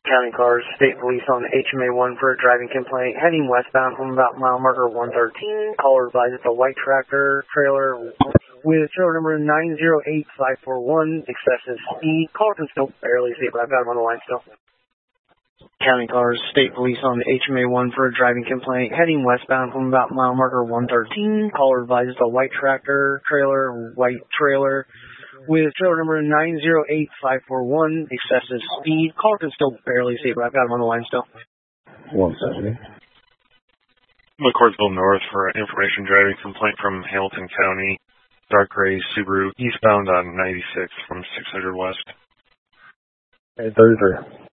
County cars, state police on HMA1 for a driving complaint, heading westbound from about mile marker 113. Caller advised it's a white tractor trailer with trailer number 908541, excessive speed. Caller can still barely see, but I've got him on the line still. County cars, state police on HMA1 for a driving complaint, heading westbound from about mile marker 113. Caller advised it's a white tractor trailer, with trailer number 908541, excessive speed. Caller can still barely see, but I've got him on the line still. 1 second. McCordsville North for an information driving complaint from Hamilton County. Dark gray Subaru eastbound on 96 from 600 west. Okay, 33.